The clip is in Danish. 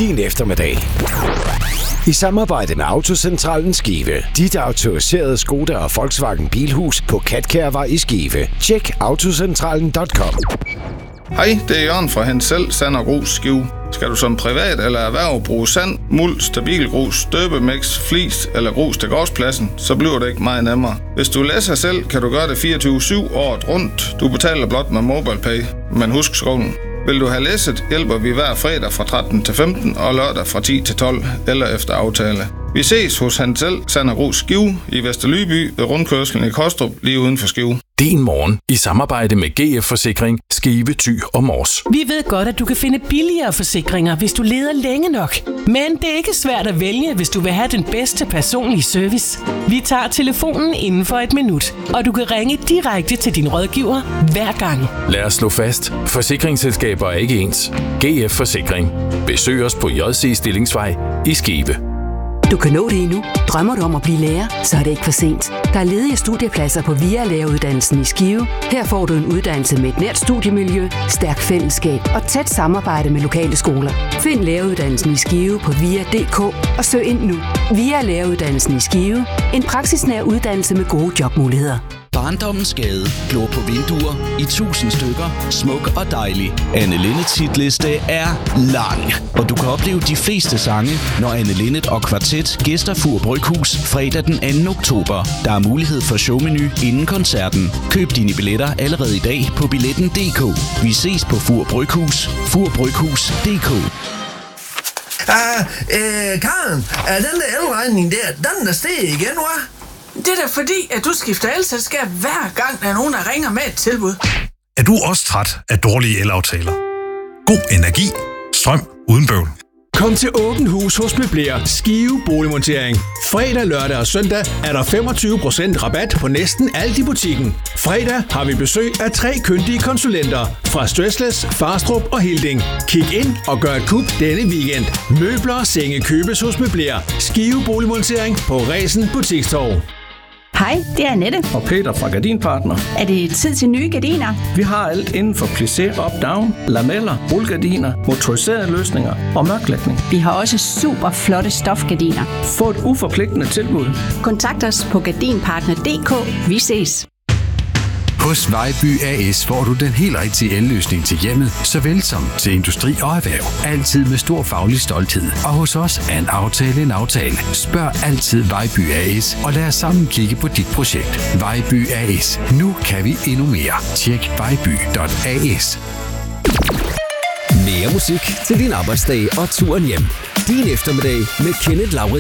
din eftermiddag. I samarbejde med Autocentralen Skive. Dit autoriserede Skoda og Volkswagen Bilhus på Katkærvej i Skive. Tjek autocentralen.com. Hej, det er Jørgen fra Hensel Sand og Grus Skive. Skal du som privat eller erhverv bruge sand, muld, stabilgrus, støbemix, flis eller grus til gårdspladsen, så bliver det ikke meget nemmere. Hvis du læser selv, kan du gøre det 24/7 året rundt. Du betaler blot med MobilePay, men husk skolen. Vil du have læsset, hjælper vi hver fredag fra 13 til 15 og lørdag fra 10 til 12 eller efter aftale. Vi ses hos Hensel Sand og Grus Skive i Vesterlyby ved rundkørslen i Kostrup lige uden for Skive. Din morgen i samarbejde med GF Forsikring, Skive, Thy og Mors. Vi ved godt, at du kan finde billigere forsikringer, hvis du leder længe nok. Men det er ikke svært at vælge, hvis du vil have den bedste personlige service. Vi tager telefonen inden for et minut, og du kan ringe direkte til din rådgiver hver gang. Lad os slå fast. Forsikringsselskaber er ikke ens. GF Forsikring. Besøg os på JC Stillingsvej i Skive. Du kan nå det endnu. Drømmer du om at blive lærer, så er det ikke for sent. Der er ledige studiepladser på VIA Læreruddannelsen i Skive. Her får du en uddannelse med et nært studiemiljø, stærk fællesskab og tæt samarbejde med lokale skoler. Find læreruddannelsen i Skive på VIA.dk og søg ind nu. VIA Læreruddannelsen i Skive. En praksisnær uddannelse med gode jobmuligheder. Barndommens gade. Glor på vinduer i 1000 stykker. Smuk og dejlig. Anne Linnet hitliste er lang. Og du kan opleve de fleste sange, når Anne Linnet og Kvartet gæster Fur Bryghus fredag den 2. oktober. Der er mulighed for showmenu inden koncerten. Køb dine billetter allerede i dag på billetten.dk. Vi ses på Fur Bryghus. Furbryghus.dk. Karen, er den der elregning der, den er steget igen, hva'? Det er da fordi, at du skifter elselskab hver gang, der er nogen, der ringer med et tilbud. Er du også træt af dårlige elaftaler? God energi. Strøm uden bøvl. Kom til Åbent Hus hos Møbler Skive Boligmontering. Fredag, lørdag og søndag er der 25% rabat på næsten alt i butikken. Fredag har vi besøg af 3 kyndige konsulenter fra Stressless, Farstrup og Hilding. Kig ind og gør et kub denne weekend. Møbler og senge købes hos Møbler Skive Boligmontering på Resen Butikstorv. Hej, det er Annette og Peter fra Gardinpartner. Er det tid til nye gardiner? Vi har alt inden for plissé, up-down, lameller, rullegardiner, motoriserede løsninger og mørklægning. Vi har også super flotte stofgardiner. Få et uforpligtende tilbud. Kontakt os på gardinpartner.dk. Vi ses. Hos Vejby AS får du den helt rigtige elløsning til hjemmet, såvel som til industri og erhverv. Altid med stor faglig stolthed. Og hos os er en aftale en aftale. Spørg altid Vejby AS, og lad os sammen kigge på dit projekt. Vejby AS. Nu kan vi endnu mere. Tjek vejby.as. Mere musik til din arbejdsdag og turen hjem. Din eftermiddag med Kenneth Lauritz.